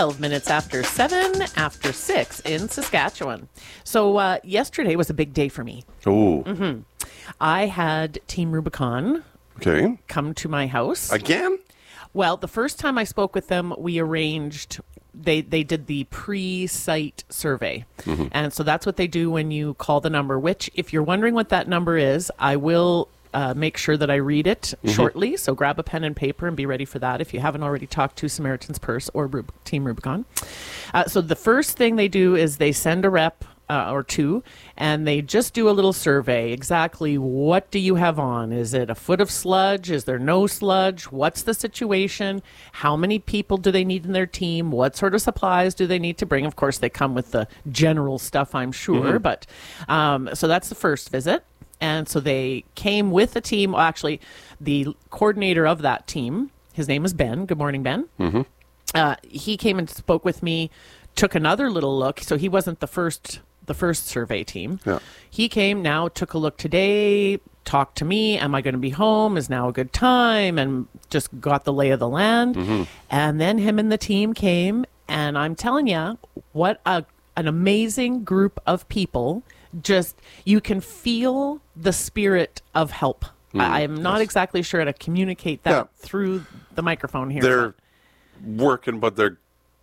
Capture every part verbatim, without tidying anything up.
twelve minutes after seven, after six in Saskatchewan. So uh, yesterday was a big day for me. Oh. Mm-hmm. I had Team Rubicon Okay. come to my house. Again? Well, the first time I spoke with them, we arranged, they, they did the pre-site survey. Mm-hmm. And so that's what they do when you call the number, which if you're wondering what that number is, I will uh, make sure that I read it mm-hmm. shortly. So grab a pen and paper and be ready for that if you haven't already talked to Samaritan's Purse or Rub- Team Rubicon. Uh, so the first thing they do is they send a rep Uh, or two, and they just do a little survey. Exactly what do you have on? Is it a foot of sludge? Is there no sludge? What's the situation? How many people do they need in their team? What sort of supplies do they need to bring? Of course, they come with the general stuff, I'm sure, mm-hmm. but um, so that's the first visit. And so they came with a team. Well, actually, the coordinator of that team, his name is Ben. Good morning, Ben. Mm-hmm. Uh, he came and spoke with me, took another little look. So he wasn't the first the first survey team. Yeah. He came now, took a look today, talked to me. Am I going to be home? Is now a good time? And just got the lay of the land. Mm-hmm. And then him and the team came, and I'm telling you, what a, an amazing group of people. Just, you can feel the spirit of help. Mm, I am not yes. exactly sure how to communicate that yeah. through the microphone here. They're working, but they're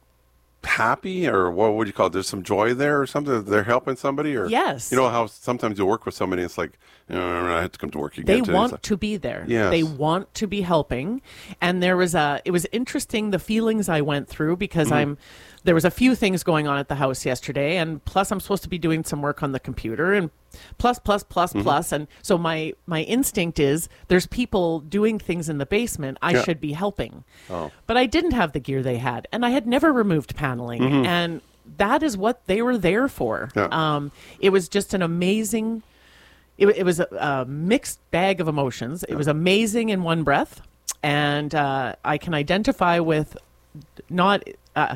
happy, or what would you call it? There's some joy there or something? They're helping somebody? Or yes. You know how sometimes you work with somebody and it's like, you know, I have to come to work again. They today. want like, to be there. yes. They want to be helping. And there was a, it was interesting the feelings I went through because mm-hmm. I'm, there was a few things going on at the house yesterday, and plus I'm supposed to be doing some work on the computer, and plus, plus, plus, mm-hmm. plus. And so my, my instinct is there's people doing things in the basement. I yeah. should be helping. Oh. But I didn't have the gear they had, and I had never removed paneling. Mm-hmm. And that is what they were there for. Yeah. Um, it was just an amazing, it, it was a, a mixed bag of emotions. It yeah. was amazing in one breath. And uh, I can identify with not... Uh,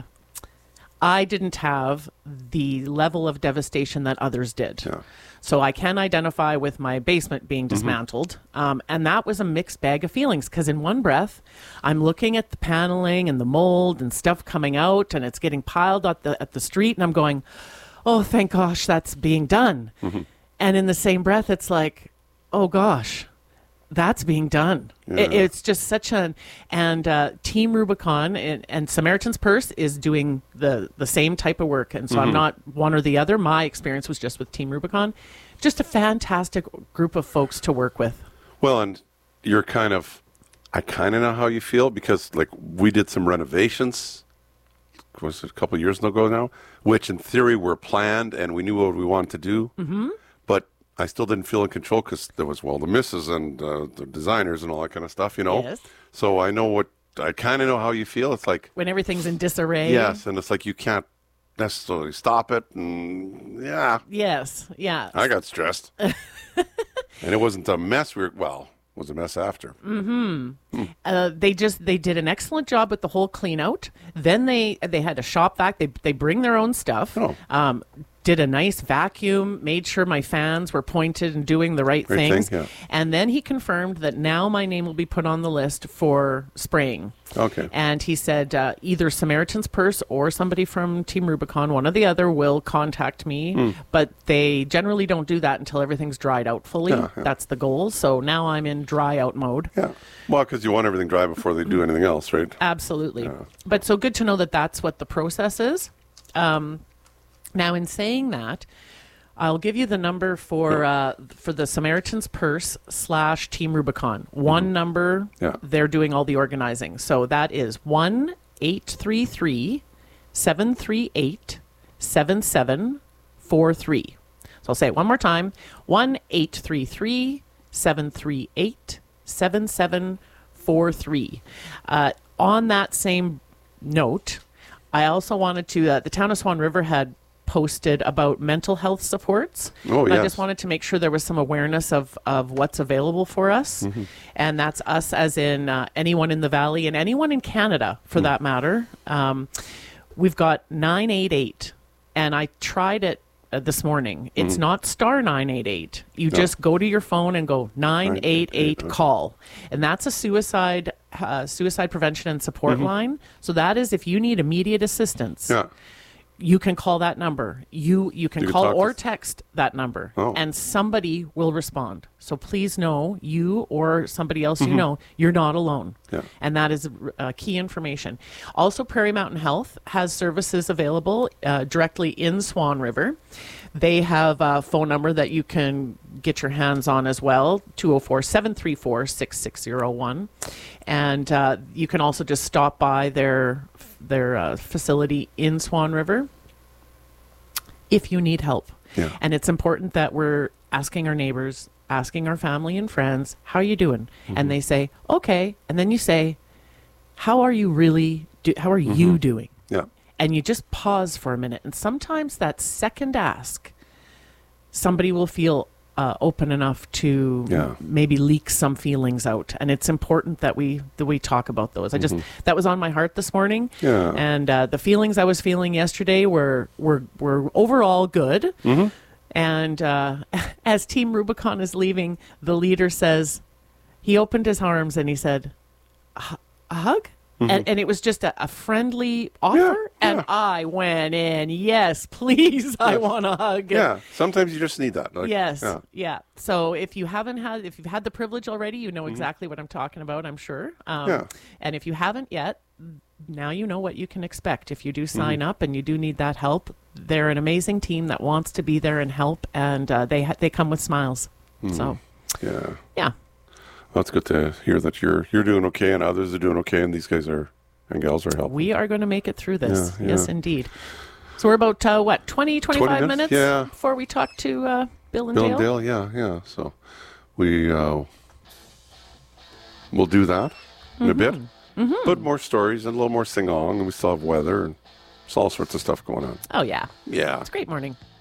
I didn't have the level of devastation that others did. Yeah. So I can identify with my basement being dismantled. Mm-hmm. Um, and that was a mixed bag of feelings because in one breath, I'm looking at the paneling and the mold and stuff coming out, and it's getting piled at the, at the street. And I'm going, oh, thank gosh, that's being done. Mm-hmm. And in the same breath, it's like, oh, gosh, that's being done. Yeah. It, it's just such an, and uh, Team Rubicon and, and Samaritan's Purse is doing the, the same type of work. And so mm-hmm. I'm not one or the other. My experience was just with Team Rubicon. Just a fantastic group of folks to work with. Well, and you're kind of, I kind of know how you feel because like we did some renovations, was it a couple of years ago now, which in theory were planned and we knew what we wanted to do. Mm-hmm. But I still didn't feel in control because there was, well, the missus and uh, the designers and all that kind of stuff, you know. Yes. So I know what, I kind of know how you feel. It's like... when everything's in disarray. Yes, and it's like you can't necessarily stop it. And yeah. Yes, yeah. I got stressed. And it wasn't a mess. We were, well, it was a mess after. Mm-hmm. Hmm. Uh, they just, they did an excellent job with the whole clean out. Then they, they had a shop vac. They, they bring their own stuff. Oh. Um, did a nice vacuum, made sure my fans were pointed and doing the right, right things. Thing, yeah. And then he confirmed that now my name will be put on the list for spraying. Okay. And he said uh, either Samaritan's Purse or somebody from Team Rubicon, one or the other, will contact me. Mm. But they generally don't do that until everything's dried out fully. Yeah, yeah. That's the goal. So now I'm in dry out mode. Yeah. Well, because you want everything dry before they do anything else, right? Absolutely. Yeah. But so good to know that that's what the process is. Um, now, in saying that, I'll give you the number for yeah. uh, for the Samaritan's Purse slash Team Rubicon. One mm-hmm. number, yeah. they're doing all the organizing. So that is one eight three three, seven three eight, seven seven four three. So I'll say it one more time. one eight three three, seven three eight, seven seven four three. Uh, on that same note, I also wanted to, uh, the town of Swan River had posted about mental health supports. Oh, yes. I just wanted to make sure there was some awareness of, of what's available for us. Mm-hmm. And that's us as in uh, anyone in the Valley and anyone in Canada, for mm. that matter. Um, we've got nine eight eight, and I tried it uh, this morning. It's mm. not star nine eight eight. You no. just go to your phone and go nine eight eight call. And that's a suicide uh, suicide prevention and support line. So that is if you need immediate assistance. Yeah. You can call that number. You you can You can call talk or to- text that number, Oh. and somebody will respond. So please know, you or somebody else Mm-hmm. you know, you're not alone. Yeah. And that is uh, key information. Also, Prairie Mountain Health has services available uh, directly in Swan River. They have a phone number that you can get your hands on as well, two oh four, seven three four, six six oh one. And uh, you can also just stop by their their uh, facility in Swan River if you need help. Yeah. And it's important that we're asking our neighbors, asking our family and friends, how are you doing? Mm-hmm. And they say, okay. And then you say, how are you really, do- how are you doing? Yeah. And you just pause for a minute. And sometimes that second ask, somebody will feel uh, open enough to Yeah. maybe leak some feelings out. And it's important that we that we talk about those. I just that was on my heart this morning. Yeah. And uh, the feelings I was feeling yesterday were were were overall good. Mm-hmm. And uh, as Team Rubicon is leaving, the leader says, he opened his arms and he said, "H- a hug? And, and it was just a, a friendly offer. Yeah, and yeah. I went in, yes, please, I Yes. want a hug. Yeah. Sometimes you just need that. Like, Yes. Yeah. Yeah. So if you haven't had, if you've had the privilege already, you know exactly what I'm talking about, I'm sure. Um, Yeah. And if you haven't yet, now you know what you can expect. If you do sign up and you do need that help, they're an amazing team that wants to be there and help, and uh, they ha- they come with smiles. So, Yeah. yeah. Well, it's good to hear that you're you're doing okay and others are doing okay and these guys are and gals are helping. We are going to make it through this. Yeah, Yes, yeah. indeed. So we're about, uh, what, twenty, twenty-five minutes? minutes, Yeah. before we talk to uh, Bill and Bill Dale? and Dale, yeah, yeah. So we uh, we'll do that in a bit. Mm-hmm. But more stories and a little more sing along, and we still have weather and it's all sorts of stuff going on. Oh, yeah. Yeah. It's a great morning.